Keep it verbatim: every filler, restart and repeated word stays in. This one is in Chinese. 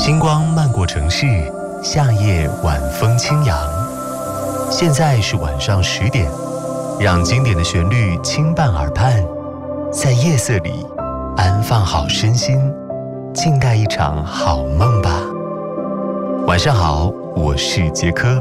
星光漫过城市，夏夜晚风轻扬。现在是晚上十点，让经典的旋律轻伴耳畔，在夜色里安放好身心，静待一场好梦吧。晚上好，我是杰科。